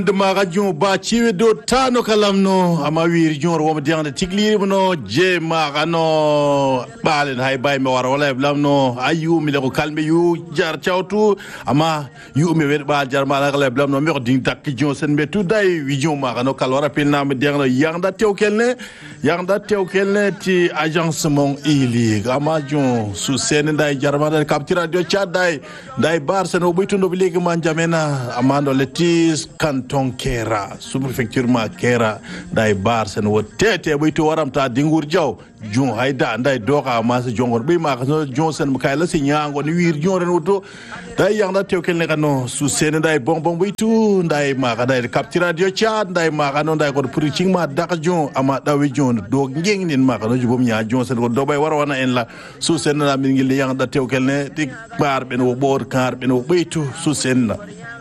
de ma radio ba ciwe do tano kalamno ama wir jor wo diande tigliri no je ma gano balen hay bay me war wala blamno ayu mi le ko kalme yu jar chawtu ama yu mi wed ba jar ma la blamno mi ko ding tak jon sen be tout day wi jon ma gano kal wara pinna me diande yangda tew kelne ti agence mon ili ama jon su sen day jar ma dal capture radio chat day bar sen o buytundo bi legi man jamena amando letis canton Kera sous-préfecture ma Kera day bar sen wo tete buytu waramta dingur jaw jon hayda nday doka ma se jongor bi ma ko jon sen kay la si nyango ni wir jon ren wuto day yangda tew kelne kano su sen day bonbon buytu nday ma ka day capture radio chat nday ma kano nday ko preaching ma dak jon ama dawi jon do ngengnin ma kano jubom nya jon sen ko do bay war wana en la su sen na min ngil yangda tew kelne tik bar ben wo bor kar ben wo buytu su sen na